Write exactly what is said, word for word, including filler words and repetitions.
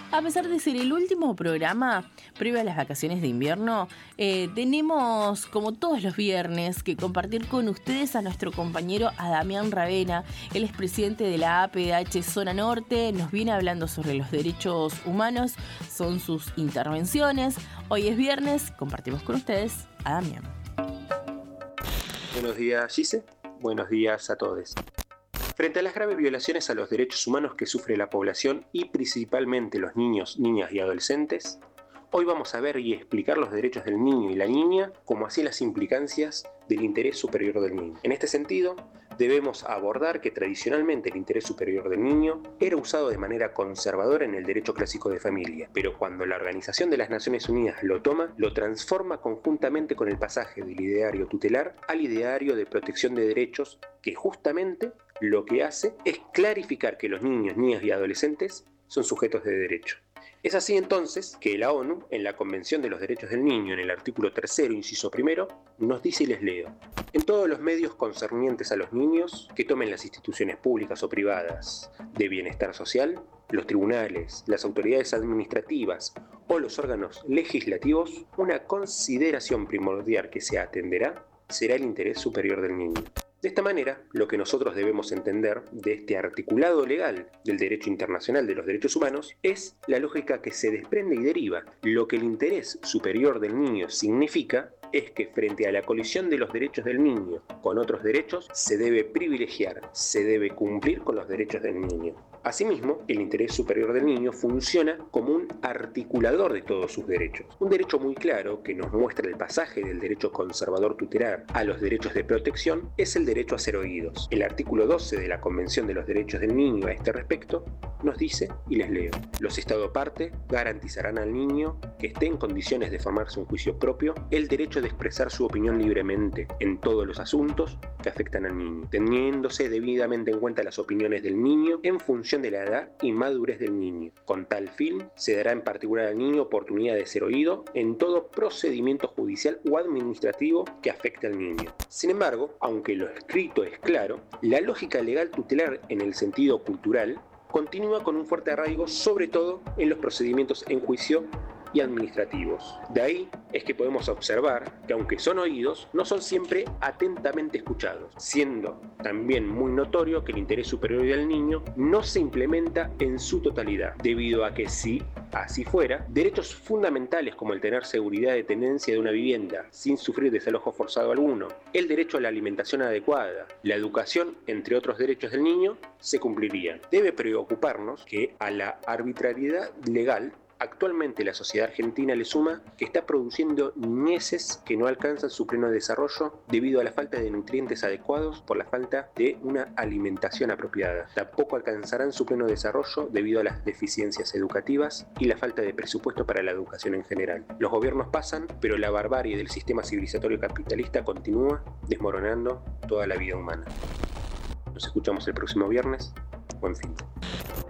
A pesar de ser el último programa previo a las vacaciones de invierno, eh, tenemos, como todos los viernes, que compartir con ustedes a nuestro compañero Adamián Ravena. Él es presidente de la A P D H Zona Norte, nos viene hablando sobre los derechos humanos, son sus intervenciones. Hoy es viernes, compartimos con ustedes a Damián. Buenos días, Gise. Buenos días a todos. Frente a las graves violaciones a los derechos humanos que sufre la población y principalmente los niños, niñas y adolescentes, hoy vamos a ver y explicar los derechos del niño y la niña, como así las implicancias del interés superior del niño. En este sentido, debemos abordar que tradicionalmente el interés superior del niño era usado de manera conservadora en el derecho clásico de familia, pero cuando la Organización de las Naciones Unidas lo toma, lo transforma conjuntamente con el pasaje del ideario tutelar al ideario de protección de derechos, que justamente lo que hace es clarificar que los niños, niñas y adolescentes son sujetos de derecho. Es así entonces que la ONU, en la Convención de los Derechos del Niño, en el artículo tercero, inciso primero, nos dice y les leo: en todos los medios concernientes a los niños que tomen las instituciones públicas o privadas de bienestar social, los tribunales, las autoridades administrativas o los órganos legislativos, una consideración primordial que se atenderá será el interés superior del niño. De esta manera, lo que nosotros debemos entender de este articulado legal del derecho internacional de los derechos humanos es la lógica que se desprende y deriva. Lo que el interés superior del niño significa es que frente a la colisión de los derechos del niño con otros derechos, se debe privilegiar, se debe cumplir con los derechos del niño. Asimismo, el interés superior del niño funciona como un articulador de todos sus derechos. Un derecho muy claro que nos muestra el pasaje del derecho conservador tutelar a los derechos de protección es el derecho a ser oídos. El artículo doce de la Convención de los Derechos del Niño a este respecto nos dice, y les leo: los Estados parte garantizarán al niño que esté en condiciones de formarse un juicio propio el derecho de expresar su opinión libremente en todos los asuntos que afectan al niño, teniéndose debidamente en cuenta las opiniones del niño en función de la edad y madurez del niño. Con tal fin, se dará en particular al niño oportunidad de ser oído en todo procedimiento judicial o administrativo que afecte al niño. Sin embargo, aunque lo escrito es claro, la lógica legal tutelar en el sentido cultural continúa con un fuerte arraigo, sobre todo en los procedimientos en juicio y administrativos. De ahí es que podemos observar que aunque son oídos, no son siempre atentamente escuchados, siendo también muy notorio que el interés superior del niño no se implementa en su totalidad, debido a que si así fuera, derechos fundamentales como el tener seguridad de tenencia de una vivienda sin sufrir desalojo forzado alguno, el derecho a la alimentación adecuada, la educación, entre otros derechos del niño, se cumplirían. Debe preocuparnos que a la arbitrariedad legal actualmente la sociedad argentina le suma que está produciendo niñeces que no alcanzan su pleno desarrollo debido a la falta de nutrientes adecuados por la falta de una alimentación apropiada. Tampoco alcanzarán su pleno desarrollo debido a las deficiencias educativas y la falta de presupuesto para la educación en general. Los gobiernos pasan, pero la barbarie del sistema civilizatorio capitalista continúa desmoronando toda la vida humana. Nos escuchamos el próximo viernes. Buen fin.